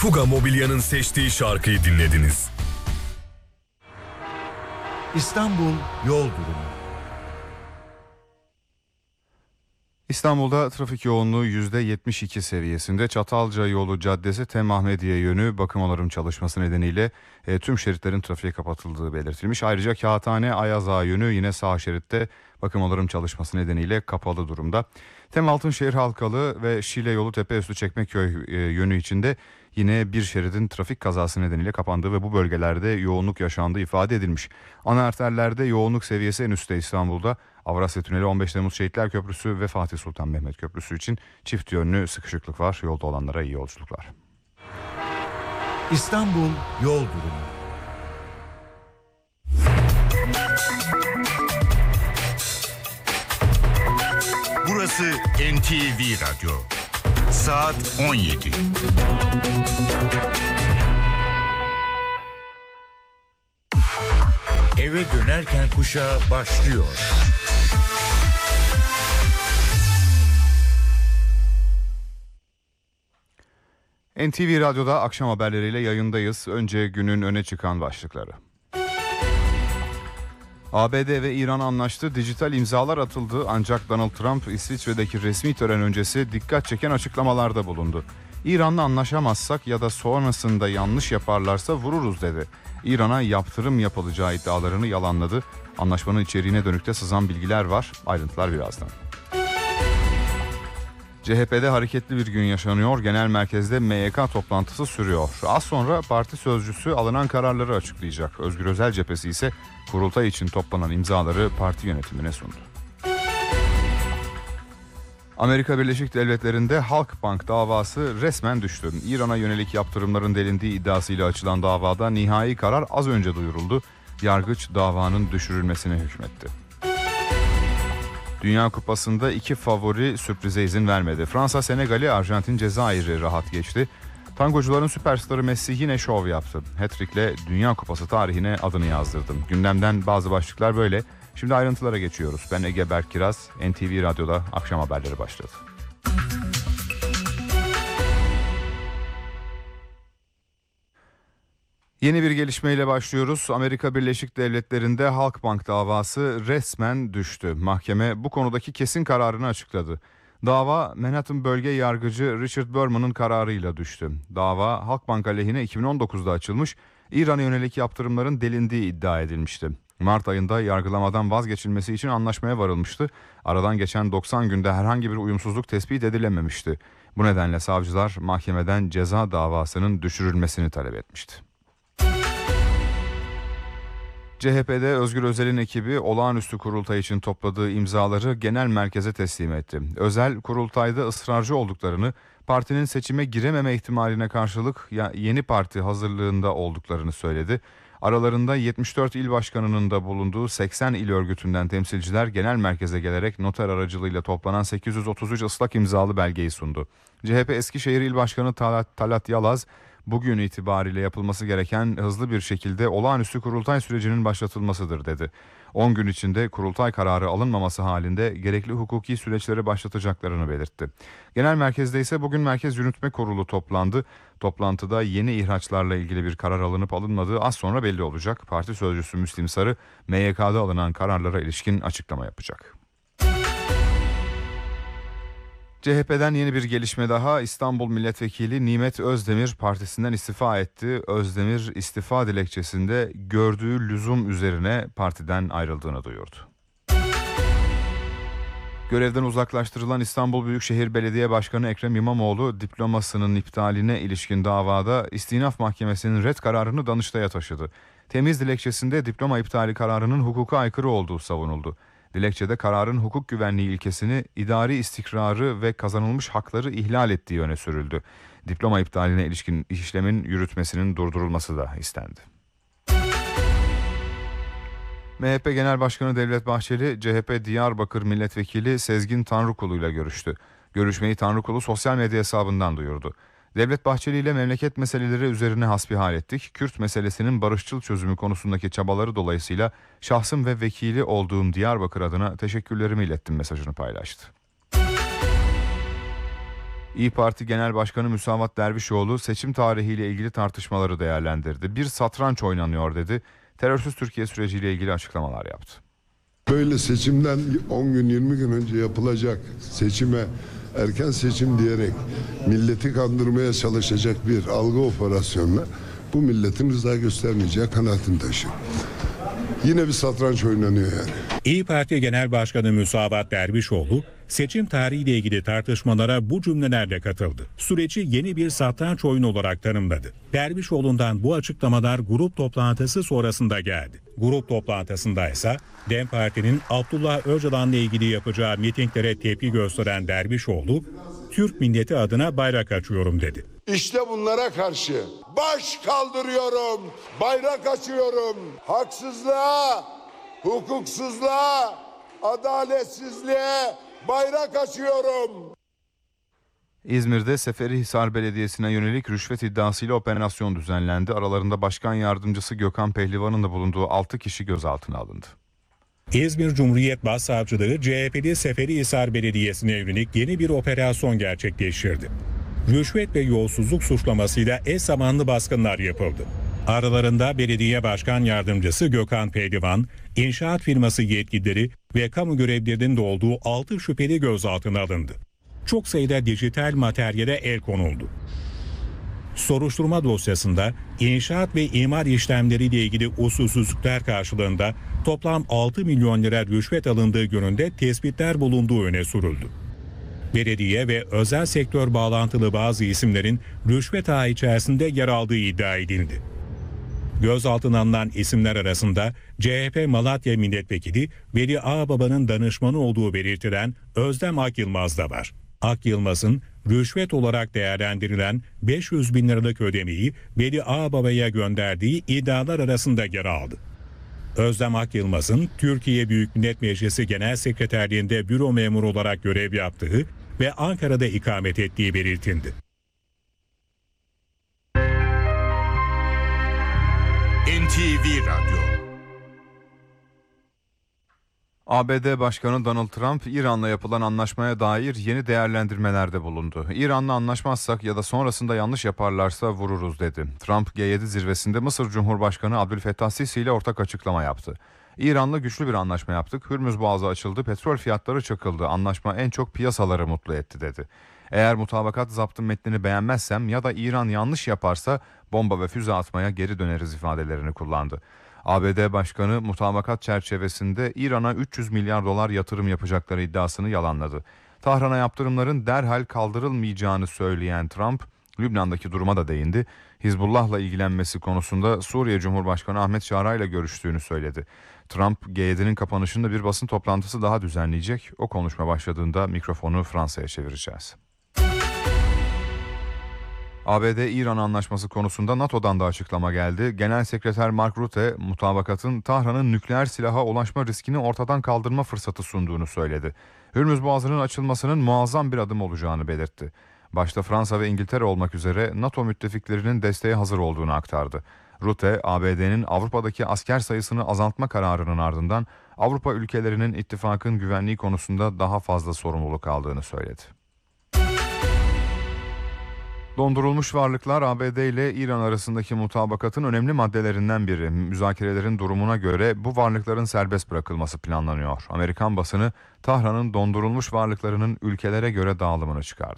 Fuga Mobilya'nın seçtiği şarkıyı dinlediniz. İstanbul yol durumu. İstanbul'da trafik yoğunluğu %72 seviyesinde. Çatalca yolu caddesi Tem Ahmediye yönü bakım onarım çalışması nedeniyle tüm şeritlerin trafiğe kapatıldığı belirtilmiş. Ayrıca Kağıthane Ayaz Ağa yönü yine sağ şeritte bakım onarım çalışması nedeniyle kapalı durumda. Tem Altınşehir Halkalı ve Şile yolu Tepeüstü Çekmeköy yönü içinde yine bir şeridin trafik kazası nedeniyle kapandığı ve bu bölgelerde yoğunluk yaşandığı ifade edilmiş. Ana arterlerde yoğunluk seviyesi en üstte İstanbul'da. Avrasya Tüneli, 15 Temmuz Şehitler Köprüsü ve Fatih Sultan Mehmet Köprüsü için çift yönlü sıkışıklık var. Yolda olanlara iyi yolculuklar. İstanbul yol durumu. Burası NTV Radyo. Saat 17. Eve dönerken kuşağı başlıyor. NTV Radyo'da akşam haberleriyle yayındayız. Önce günün öne çıkan başlıkları. ABD ve İran anlaştı, dijital imzalar atıldı ancak Donald Trump İsviçre'deki resmi tören öncesi dikkat çeken açıklamalarda bulundu. İran'la anlaşamazsak ya da sonrasında yanlış yaparlarsa vururuz dedi. İran'a yaptırım yapılacağı iddialarını yalanladı. Anlaşmanın içeriğine dönük de sızan bilgiler var. Ayrıntılar birazdan. CHP'de hareketli bir gün yaşanıyor. Genel merkezde MYK toplantısı sürüyor. Az sonra parti sözcüsü alınan kararları açıklayacak. Özgür Özel cephesi ise kurultay için toplanan imzaları parti yönetimine sundu. Amerika Birleşik Devletleri'nde Halkbank davası resmen düştü. İran'a yönelik yaptırımların delindiği iddiasıyla açılan davada nihai karar az önce duyuruldu. Yargıç davanın düşürülmesine hükmetti. Dünya Kupası'nda iki favori sürprize izin vermedi. Fransa, Senegal'i, Arjantin, Cezayir'i rahat geçti. Tangocuların süperstarı Messi yine şov yaptı. Hat-trick'le Dünya Kupası tarihine adını yazdırdı. Gündemden bazı başlıklar böyle. Şimdi ayrıntılara geçiyoruz. Ben Ege Berk Kiraz, NTV Radyo'da akşam haberleri başladı. Yeni bir gelişmeyle başlıyoruz. Amerika Birleşik Devletleri'nde Halkbank davası resmen düştü. Mahkeme bu konudaki kesin kararını açıkladı. Dava Manhattan Bölge Yargıcı Richard Berman'ın kararıyla düştü. Dava Halkbank aleyhine 2019'da açılmış, İran'a yönelik yaptırımların delindiği iddia edilmişti. Mart ayında yargılamadan vazgeçilmesi için anlaşmaya varılmıştı. Aradan geçen 90 günde herhangi bir uyumsuzluk tespit edilememişti. Bu nedenle savcılar mahkemeden ceza davasının düşürülmesini talep etmişti. CHP'de Özgür Özel'in ekibi olağanüstü kurultay için topladığı imzaları genel merkeze teslim etti. Özel kurultayda ısrarcı olduklarını, partinin seçime girememe ihtimaline karşılık yeni parti hazırlığında olduklarını söyledi. Aralarında 74 il başkanının da bulunduğu 80 il örgütünden temsilciler genel merkeze gelerek noter aracılığıyla toplanan 833 ıslak imzalı belgeyi sundu. CHP Eskişehir İl Başkanı Talat Yalaz, bugün itibariyle yapılması gereken hızlı bir şekilde olağanüstü kurultay sürecinin başlatılmasıdır dedi. 10 gün içinde kurultay kararı alınmaması halinde gerekli hukuki süreçleri başlatacaklarını belirtti. Genel merkezde ise bugün Merkez Yürütme Kurulu toplandı. Toplantıda yeni ihraçlarla ilgili bir karar alınıp alınmadığı az sonra belli olacak. Parti sözcüsü Müslim Sarı, MYK'da alınan kararlara ilişkin açıklama yapacak. CHP'den yeni bir gelişme daha. İstanbul Milletvekili Nimet Özdemir partisinden istifa etti. Özdemir istifa dilekçesinde gördüğü lüzum üzerine partiden ayrıldığını duyurdu. Görevden uzaklaştırılan İstanbul Büyükşehir Belediye Başkanı Ekrem İmamoğlu diplomasının iptaline ilişkin davada İstinaf Mahkemesi'nin ret kararını Danıştay'a taşıdı. Temiz dilekçesinde diploma iptali kararının hukuka aykırı olduğu savunuldu. Dilekçede kararın hukuk güvenliği ilkesini, idari istikrarı ve kazanılmış hakları ihlal ettiği öne sürüldü. Diploma iptaline ilişkin işlemin yürütmesinin durdurulması da istendi. MHP Genel Başkanı Devlet Bahçeli, CHP Diyarbakır Milletvekili Sezgin Tanrıkulu ile görüştü. Görüşmeyi Tanrıkulu sosyal medya hesabından duyurdu. Devlet Bahçeli ile memleket meseleleri üzerine hasbihal ettik. Kürt meselesinin barışçıl çözümü konusundaki çabaları dolayısıyla şahsım ve vekili olduğum Diyarbakır adına teşekkürlerimi ilettim mesajını paylaştı. İYİ Parti Genel Başkanı Müsavat Dervişoğlu seçim tarihiyle ilgili tartışmaları değerlendirdi. Bir satranç oynanıyor dedi. Terörsüz Türkiye süreciyle ilgili açıklamalar yaptı. Böyle seçimden 10 gün 20 gün önce yapılacak seçime erken seçim diyerek milleti kandırmaya çalışacak bir algı operasyonuna bu milletin rıza göstermeyeceği kanaatini taşıyor. Yine bir satranç oynanıyor yani. İYİ Parti Genel Başkanı Müsavat Dervişoğlu seçim tarihiyle ilgili tartışmalara bu cümlelerle katıldı. Süreci yeni bir satranç oyunu olarak tanımladı. Dervişoğlu'ndan bu açıklamalar grup toplantısı sonrasında geldi. Grup toplantısında ise DEM Parti'nin Abdullah Öcalan'la ilgili yapacağı mitinglere tepki gösteren Dervişoğlu, Türk milleti adına bayrak açıyorum dedi. İşte bunlara karşı baş kaldırıyorum, bayrak açıyorum. Haksızlığa, hukuksuzluğa, adaletsizliğe bayrak açıyorum. İzmir'de Seferihisar Belediyesi'ne yönelik rüşvet iddiasıyla operasyon düzenlendi. Aralarında Başkan Yardımcısı Gökhan Pehlivan'ın da bulunduğu 6 kişi gözaltına alındı. İzmir Cumhuriyet Başsavcılığı CHP'li Seferihisar Belediyesi'ne yönelik yeni bir operasyon gerçekleştirdi. Rüşvet ve yolsuzluk suçlamasıyla eş zamanlı baskınlar yapıldı. Aralarında Belediye Başkan Yardımcısı Gökhan Pehlivan, inşaat firması yetkilileri ve kamu görevlilerinin de olduğu 6 şüpheli gözaltına alındı. Çok sayıda dijital materyale el konuldu. Soruşturma dosyasında inşaat ve imar işlemleriyle ilgili usulsüzlükler karşılığında toplam 6 milyon lira rüşvet alındığı yönünde tespitler bulunduğu öne sürüldü. Belediye ve özel sektör bağlantılı bazı isimlerin rüşvet ağı içerisinde yer aldığı iddia edildi. Gözaltına alınan isimler arasında CHP Malatya Milletvekili Veli Ağbaba'nın danışmanı olduğu belirtilen Özlem Akyılmaz da var. Akyılmaz'ın rüşvet olarak değerlendirilen 500 bin liralık ödemeyi Veli Ağbaba'ya gönderdiği iddialar arasında yer aldı. Özlem Akyılmaz'ın Türkiye Büyük Millet Meclisi Genel Sekreterliğinde büro memuru olarak görev yaptığı ve Ankara'da ikamet ettiği belirtildi. NTV Radyo. ABD Başkanı Donald Trump, İran'la yapılan anlaşmaya dair yeni değerlendirmelerde bulundu. İran'la anlaşmazsak ya da sonrasında yanlış yaparlarsa vururuz dedi. Trump, G7 zirvesinde Mısır Cumhurbaşkanı Abdülfettah Sisi ile ortak açıklama yaptı. İran'la güçlü bir anlaşma yaptık, Hürmüz Boğazı açıldı, petrol fiyatları çakıldı, anlaşma en çok piyasaları mutlu etti dedi. Eğer mutabakat zaptın metnini beğenmezsem ya da İran yanlış yaparsa bomba ve füze atmaya geri döneriz ifadelerini kullandı. ABD Başkanı mutabakat çerçevesinde İran'a 300 milyar dolar yatırım yapacakları iddiasını yalanladı. Tahran'a yaptırımların derhal kaldırılmayacağını söyleyen Trump, Lübnan'daki duruma da değindi. Hizbullah'la ilgilenmesi konusunda Suriye Cumhurbaşkanı Ahmet Şara ile görüştüğünü söyledi. Trump, G7'nin kapanışında bir basın toplantısı daha düzenleyecek. O konuşma başladığında mikrofonu Fransa'ya çevireceğiz. ABD-İran anlaşması konusunda NATO'dan da açıklama geldi. Genel Sekreter Mark Rutte, mutabakatın Tahran'ın nükleer silaha ulaşma riskini ortadan kaldırma fırsatı sunduğunu söyledi. Hürmüz Boğazı'nın açılmasının muazzam bir adım olacağını belirtti. Başta Fransa ve İngiltere olmak üzere NATO müttefiklerinin desteğe hazır olduğunu aktardı. Rutte, ABD'nin Avrupa'daki asker sayısını azaltma kararının ardından Avrupa ülkelerinin ittifakın güvenliği konusunda daha fazla sorumluluk aldığını söyledi. Dondurulmuş varlıklar ABD ile İran arasındaki mutabakatın önemli maddelerinden biri. Müzakerelerin durumuna göre bu varlıkların serbest bırakılması planlanıyor. Amerikan basını Tahran'ın dondurulmuş varlıklarının ülkelere göre dağılımını çıkardı.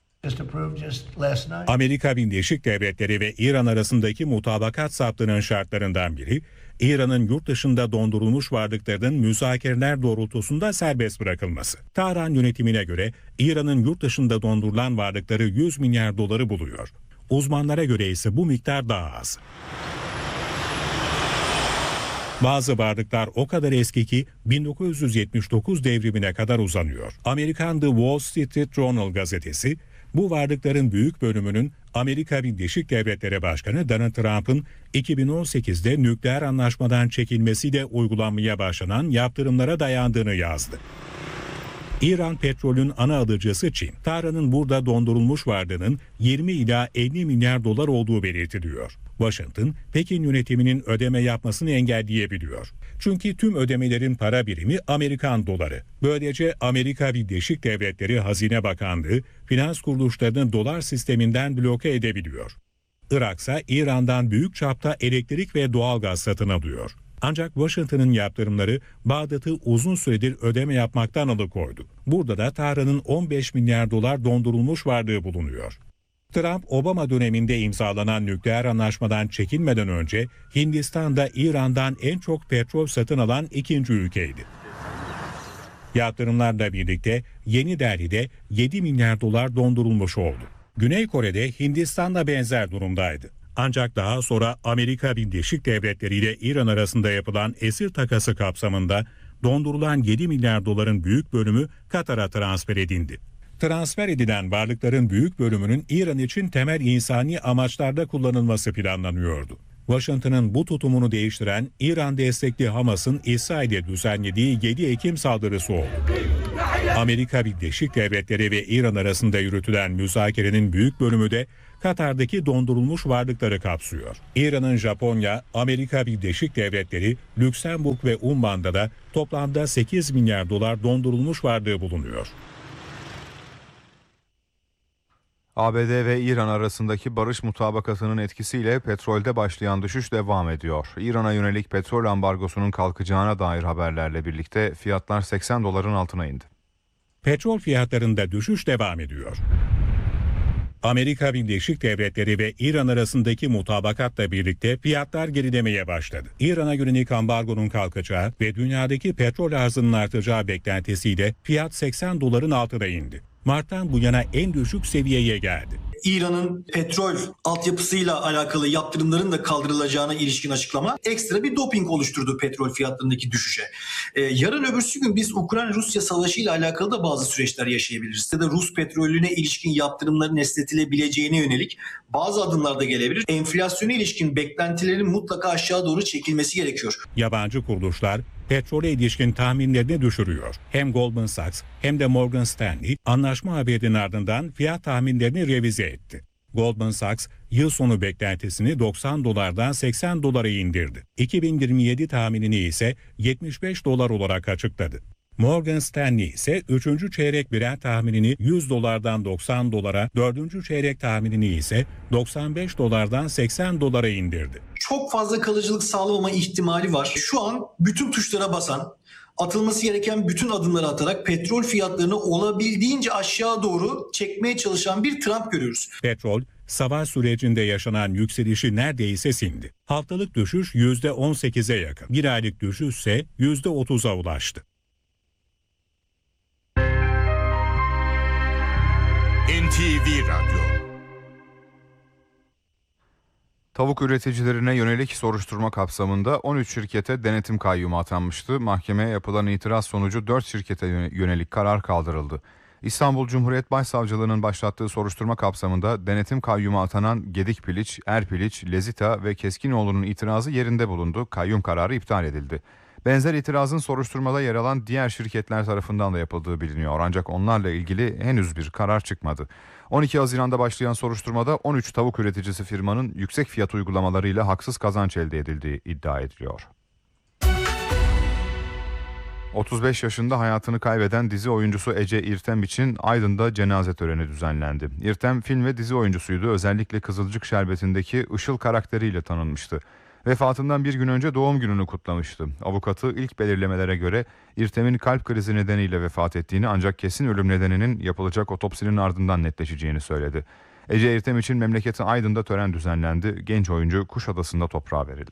Amerika Birleşik Devletleri ve İran arasındaki mutabakat zaptının şartlarından biri, İran'ın yurt dışında dondurulmuş varlıklarının müzakereler doğrultusunda serbest bırakılması. Tahran yönetimine göre İran'ın yurt dışında dondurulan varlıkları 100 milyar doları buluyor. Uzmanlara göre ise bu miktar daha az. Bazı varlıklar o kadar eski ki 1979 devrimine kadar uzanıyor. Amerikan The Wall Street Journal gazetesi, bu varlıkların büyük bölümünün Amerika Birleşik Devletleri Başkanı Donald Trump'ın 2018'de nükleer anlaşmadan çekilmesiyle uygulanmaya başlanan yaptırımlara dayandığını yazdı. İran petrolün ana alıcısı Çin. Tahran'ın burada dondurulmuş varlığının 20 ila 50 milyar dolar olduğu belirtiliyor. Washington, Pekin yönetiminin ödeme yapmasını engelleyebiliyor. Çünkü tüm ödemelerin para birimi Amerikan doları. Böylece Amerika Birleşik Devletleri Hazine Bakanlığı finans kuruluşlarını dolar sisteminden bloke edebiliyor. Irak ise İran'dan büyük çapta elektrik ve doğalgaz satın alıyor. Ancak Washington'ın yaptırımları Bağdat'ı uzun süredir ödeme yapmaktan alıkoydu. Burada da Tahran'ın 15 milyar dolar dondurulmuş varlığı bulunuyor. Trump, Obama döneminde imzalanan nükleer anlaşmadan çekinmeden önce Hindistan'da İran'dan en çok petrol satın alan ikinci ülkeydi. Yaptırımlarla birlikte Yeni Delhi'de 7 milyar dolar dondurulmuş oldu. Güney Kore'de Hindistan'la benzer durumdaydı. Ancak daha sonra Amerika Birleşik Devletleri ile İran arasında yapılan esir takası kapsamında dondurulan 7 milyar doların büyük bölümü Katar'a transfer edildi. Transfer edilen varlıkların büyük bölümünün İran için temel insani amaçlarda kullanılması planlanıyordu. Washington'ın bu tutumunu değiştiren İran destekli Hamas'ın İsrail'e düzenlediği 7 Ekim saldırısı oldu. Amerika Birleşik Devletleri ve İran arasında yürütülen müzakerenin büyük bölümü de Katar'daki dondurulmuş varlıkları kapsıyor. İran'ın Japonya, Amerika Birleşik Devletleri, Lüksemburg ve Umman'da da toplamda 8 milyar dolar dondurulmuş varlığı bulunuyor. ABD ve İran arasındaki barış mutabakatının etkisiyle petrolde başlayan düşüş devam ediyor. İran'a yönelik petrol ambargosunun kalkacağına dair haberlerle birlikte fiyatlar 80 doların altına indi. Petrol fiyatlarında düşüş devam ediyor. Amerika Birleşik Devletleri ve İran arasındaki mutabakatla birlikte fiyatlar gerilemeye başladı. İran'a yönelik ambargonun kalkacağı ve dünyadaki petrol arzının artacağı beklentisiyle fiyat 80 doların altına indi. Mart'tan bu yana en düşük seviyeye geldi. İran'ın petrol altyapısıyla alakalı yaptırımların da kaldırılacağına ilişkin açıklama ekstra bir doping oluşturdu petrol fiyatlarındaki düşüşe. Yarın öbürsü gün biz Ukrayna-Rusya savaşı ile alakalı da bazı süreçler yaşayabiliriz. Ya da Rus petrolüne ilişkin yaptırımların esnetilebileceğine yönelik bazı adımlar da gelebilir. Enflasyona ilişkin beklentilerin mutlaka aşağı doğru çekilmesi gerekiyor. Yabancı kuruluşlar petrole ilişkin tahminlerini düşürüyor. Hem Goldman Sachs hem de Morgan Stanley anlaşma haberinin ardından fiyat tahminlerini revize etti. Goldman Sachs yıl sonu beklentisini 90 dolardan 80 dolara indirdi. 2027 tahminini ise 75 dolar olarak açıkladı. Morgan Stanley ise 3. çeyrek Brent tahminini 100 dolardan 90 dolara, 4. çeyrek tahminini ise 95 dolardan 80 dolara indirdi. Çok fazla kalıcılık sağlamama ihtimali var. Şu an bütün tuşlara basan, atılması gereken bütün adımları atarak petrol fiyatlarını olabildiğince aşağı doğru çekmeye çalışan bir Trump görüyoruz. Petrol, savaş sürecinde yaşanan yükselişi neredeyse sindi. Haftalık düşüş %18'e yakın. Bir aylık düşüş ise %30'a ulaştı. NTV Radyo. Tavuk üreticilerine yönelik soruşturma kapsamında 13 şirkete denetim kayyumu atanmıştı. Mahkemeye yapılan itiraz sonucu 4 şirkete yönelik karar kaldırıldı. İstanbul Cumhuriyet Başsavcılığı'nın başlattığı soruşturma kapsamında denetim kayyumu atanan Gedikpiliç, Erpiliç, Lezita ve Keskinoğlu'nun itirazı yerinde bulundu. Kayyum kararı iptal edildi. Benzer itirazın soruşturmada yer alan diğer şirketler tarafından da yapıldığı biliniyor. Ancak onlarla ilgili henüz bir karar çıkmadı. 12 Haziran'da başlayan soruşturmada 13 tavuk üreticisi firmanın yüksek fiyat uygulamalarıyla haksız kazanç elde edildiği iddia ediliyor. 35 yaşında hayatını kaybeden dizi oyuncusu Ece İrtem için Aydın'da cenaze töreni düzenlendi. İrtem film ve dizi oyuncusuydu. Özellikle Kızılcık Şerbeti'ndeki Işıl karakteriyle tanınmıştı. Vefatından bir gün önce doğum gününü kutlamıştı. Avukatı ilk belirlemelere göre İrtem'in kalp krizi nedeniyle vefat ettiğini ancak kesin ölüm nedeninin yapılacak otopsinin ardından netleşeceğini söyledi. Ece İrtem için memleketi Aydın'da tören düzenlendi. Genç oyuncu Kuşadası'nda toprağa verildi.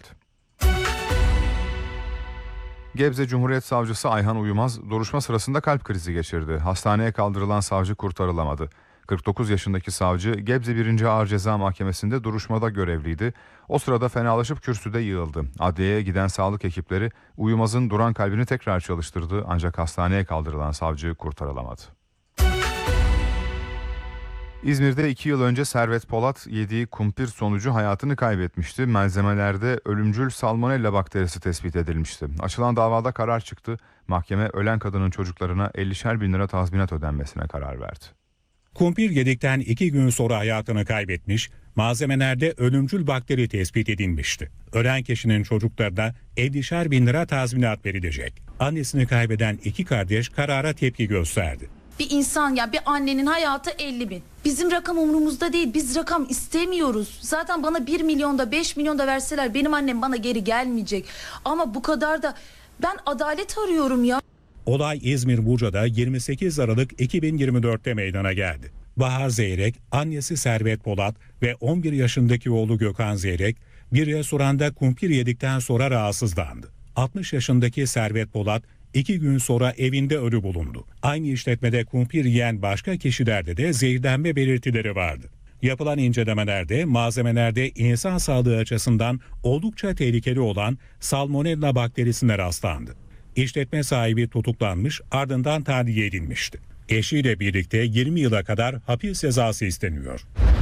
Gebze Cumhuriyet Savcısı Ayhan Uyumaz duruşma sırasında kalp krizi geçirdi. Hastaneye kaldırılan savcı kurtarılamadı. 49 yaşındaki savcı Gebze 1. Ağır Ceza Mahkemesi'nde duruşmada görevliydi. O sırada fenalaşıp kürsüde yığıldı. Adliyeye giden sağlık ekipleri Uyumaz'ın duran kalbini tekrar çalıştırdı ancak hastaneye kaldırılan savcı kurtarılamadı. İzmir'de 2 yıl önce Servet Polat yediği kumpir sonucu hayatını kaybetmişti. Malzemelerde ölümcül salmonella bakterisi tespit edilmişti. Açılan davada karar çıktı. Mahkeme ölen kadının çocuklarına 50'şer bin lira tazminat ödenmesine karar verdi. Kumpir yedikten 2 gün sonra hayatını kaybetmiş, malzemelerde ölümcül bakteri tespit edilmişti. Ölen kişinin çocuklarına 50'şer bin lira tazminat verilecek. Annesini kaybeden 2 kardeş karara tepki gösterdi. Bir insan, ya bir annenin hayatı 50 bin. Bizim rakam umurumuzda değil. Biz rakam istemiyoruz. Zaten bana 1 milyon da 5 milyon da verseler benim annem bana geri gelmeyecek. Ama bu kadar da ben adalet arıyorum ya. Olay İzmir Buca'da 28 Aralık 2024'te meydana geldi. Bahar Zeyrek, annesi Servet Polat ve 11 yaşındaki oğlu Gökhan Zeyrek bir restoranda kumpir yedikten sonra rahatsızlandı. 60 yaşındaki Servet Polat 2 gün sonra evinde ölü bulundu. Aynı işletmede kumpir yiyen başka kişilerde de zehirlenme belirtileri vardı. Yapılan incelemelerde malzemelerde insan sağlığı açısından oldukça tehlikeli olan salmonella bakterisine rastlandı. İşletme sahibi tutuklanmış, ardından tahliye edilmişti. Eşiyle birlikte 20 yıla kadar hapis cezası isteniyor.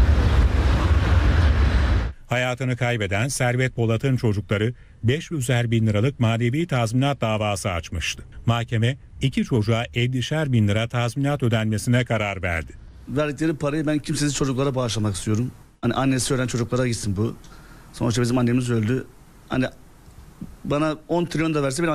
Hayatını kaybeden Servet Polat'ın çocukları 500'er bin liralık manevi tazminat davası açmıştı. Mahkeme 2 çocuğa 50'şer bin lira tazminat ödenmesine karar verdi. Verdikleri parayı ben kimsesiz çocuklara bağışlamak istiyorum. Hani annesi ölen çocuklara gitsin bu. Sonuçta bizim annemiz öldü. Hani bana 10 trilyon da verse benim